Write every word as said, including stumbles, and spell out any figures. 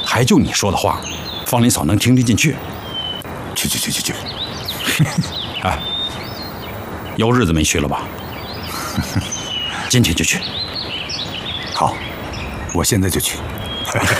还就你说的话，方林嫂能听得进去。 去去去去去！ 哎，有日子没去了吧？今天就去。 好，我现在就去。